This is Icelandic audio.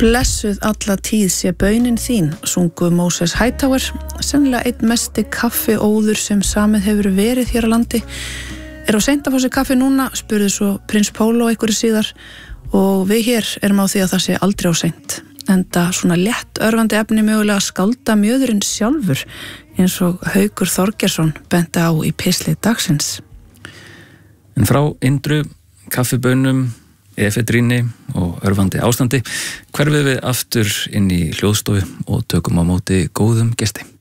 Blessuð alla tíð sé baunin þín, sungu Moses Hightower, sennilega einn mesti kaffióður sem samið hefur verið hér á landi. Er á seint að fá sér kaffi núna, spurði svo prins Pólo einhverju síðar, og við hér erum á því að það sé aldrei á seint. Enda svona létt örvandi efni mögulega að skálda mjöðurinn sjálfur, eins og Haukur Þorgeirsson benti á í pistli dagsins. En frá Indru, kaffibaunum, efedríni og örvandi ástandi hverfum við aftur inn í hljóðstofu og tökum á móti góðum gesti.